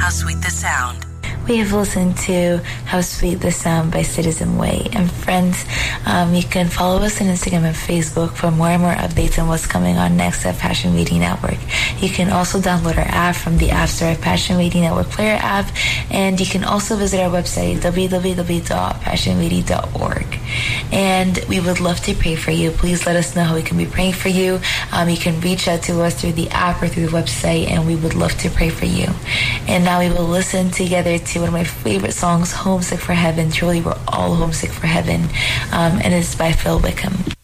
How Sweet the Sound. We have listened to How Sweet the Sound by Citizen Way. And friends, you can follow us on Instagram and Facebook for more and more updates on what's coming on next at Passion Radio Network. You can also download our app from the App Store at Passion Radio Network Player app. And you can also visit our website, www.passionradio.org. And we would love to pray for you. Please let us know how we can be praying for you. You can reach out to us through the app or through the website, and we would love to pray for you. And now we will listen together to one of my favorite songs, Homesick for Heaven. Truly, we're all homesick for heaven. And it's by Phil Wickham.